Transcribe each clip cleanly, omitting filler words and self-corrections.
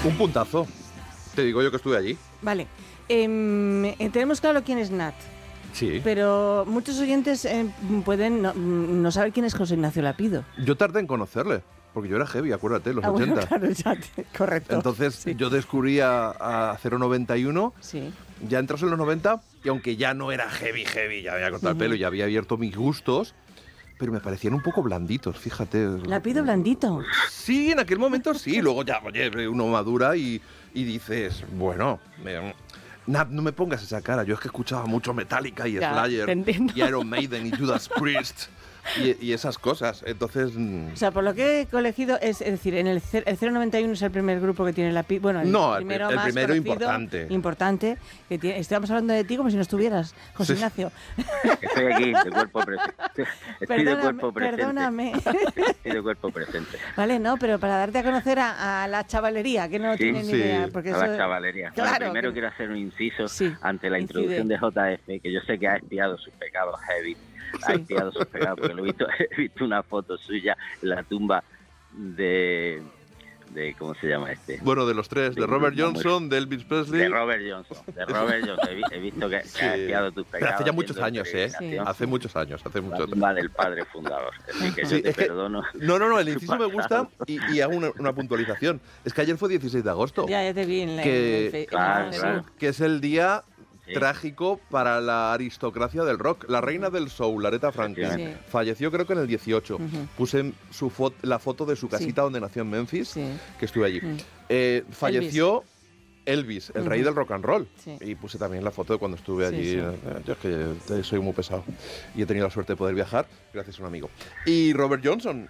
Un puntazo. Te digo yo que estuve allí. Vale. Tenemos claro quién es Nat. Sí. Pero muchos oyentes pueden no saber quién es José Ignacio Lapido. Yo tardé en conocerle, porque yo era heavy, acuérdate, los 80. Bueno, claro, ya correcto. Entonces sí. yo descubrí a 091, Sí. ya entras en los 90, y aunque ya no era heavy, ya había cortado el pelo, ya había abierto mis gustos, pero me parecían un poco blanditos, fíjate. Lapido blandito. Sí, en aquel momento sí, luego ya, oye, uno madura y dices, bueno... Nat, no me pongas esa cara. Yo es que escuchaba mucho Metallica y Ya, Slayer te entiendo. y Iron Maiden y Judas Priest y esas cosas. Entonces... O sea, por lo que he colegido, es decir, el 091 es el primer grupo que tiene Lapido. Bueno, No, el primero el más primero conocido, importante. Que tiene, estamos hablando de ti como si no estuvieras, José Sí. Ignacio. Estoy aquí, de cuerpo presente. Estoy de cuerpo presente. Perdóname. Estoy de cuerpo presente. Vale, no, pero para darte a conocer a la chavalería, que no Sí, tiene ni sí, idea. Porque A eso, la chavalería. Claro, Bueno, primero que- quiero hacer un inciso Sí, ante la introducción de JF, que yo sé que ha espiado sus pecados heavy. Ha espiado sus pecados, porque lo he visto una foto suya en la tumba de ¿cómo se llama este? Bueno, de los tres, de Robert No, Johnson, de Elvis Presley... De Robert Johnson. He visto que Sí. ha espiado tus Pero pecados. hace ya muchos haciendo años, peregrinación. Hace muchos años, La tumba del padre fundador. Así que Sí, yo te es que- perdono. No, el inciso me pasado. gusta y hago una puntualización. Es que ayer fue 16 de agosto, ya te vi en la... Que- en el Claro, Facebook. claro. que es el día Sí. trágico para la aristocracia del rock. La reina del soul, Aretha Franklin, Sí. falleció creo que en el 18. Ujú. Puse la foto de su casita donde nació en Memphis, Sí. que estuve allí. Mm. Falleció Elvis, el rey Ujú. del rock and roll. Sí. Y puse también la foto de cuando estuve Sí, allí. sí. Yo es que soy muy pesado. Y he tenido la suerte de poder viajar gracias a un amigo. Y Robert Johnson,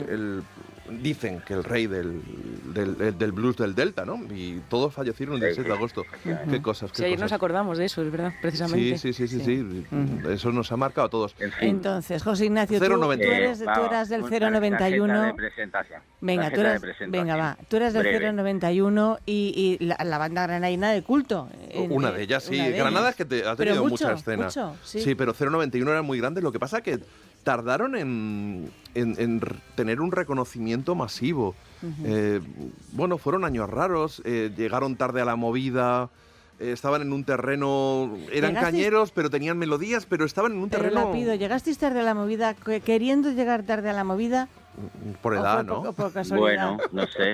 dicen que el rey del blues del Delta, ¿no? Y todos fallecieron el 16 de agosto. Qué cosas, qué Sí, ayer nos cosas. acordamos de eso, es verdad, precisamente. Sí. Eso nos ha marcado a todos. En fin. Entonces, José Ignacio, tú 091. eras del Tarjeta 091. de presentación. Venga, Tarjeta tú de eres, presentación. venga, va. Tú eres del Breve. 091 y la banda granaína de culto. Una de ellas, sí. una de Granada ellas. es que ha Pero tenido mucho, mucha escena. mucho, sí. Sí, pero 091 era muy grande. Lo que pasa que tardaron en tener un reconocimiento masivo. Bueno, fueron años raros. Llegaron tarde a la movida. Estaban en un terreno... Eran ¿Llegasteis? cañeros, pero tenían melodías, pero estaban en un Pero terreno... Lapido, ¿llegasteis tarde a la movida, queriendo llegar tarde a la movida? Por ¿O edad, fue ¿no? por casualidad? Bueno, no sé.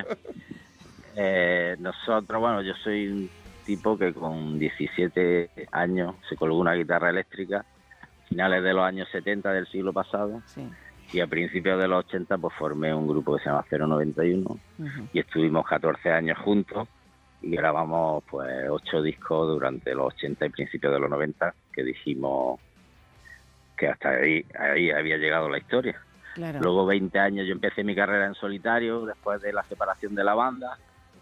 Nosotros, bueno, yo soy un tipo que con 17 años se colgó una guitarra eléctrica, finales de los años 70 del siglo pasado, Sí. y a principios de los 80 pues formé un grupo que se llama 091 Ujú. y estuvimos 14 años juntos y grabamos pues 8 discos durante los 80 y principios de los 90, que dijimos que hasta ahí había llegado la historia. Claro. Luego 20 años yo empecé mi carrera en solitario después de la separación de la banda,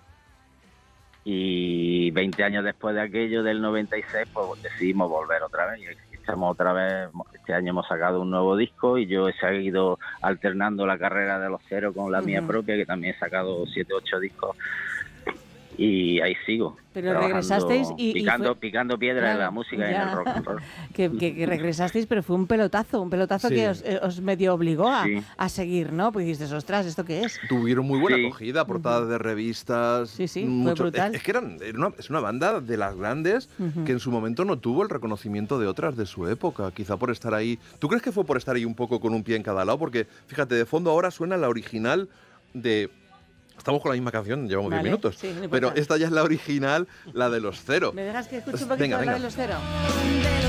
y 20 años después de aquello, del 96, pues decidimos volver otra vez. Y estamos otra vez, este año hemos sacado un nuevo disco y yo he seguido alternando la carrera de los Cero con la mía propia, que también he sacado 7, 8 discos. Y ahí sigo. Pero trabajando, regresasteis y picando piedra en Claro, la música y en ya. el rock and roll. que regresasteis, pero fue un pelotazo Sí. que os medio obligó Sí. a seguir, ¿no? Pues dices, ostras, ¿esto qué es? Tuvieron muy buena Sí. acogida, portadas de revistas. Sí, sí, fue brutal. Es que es una banda de las grandes que en su momento no tuvo el reconocimiento de otras de su época, quizá por estar ahí. ¿Tú crees que fue por estar ahí un poco con un pie en cada lado? Porque, fíjate, de fondo ahora suena la original de... Estamos con la misma canción, llevamos 10 Vale, minutos. sí, no importa. pero esta ya es la original, la de los Cero. ¿Me dejas que escuche un poquito Venga, la venga. de los Cero?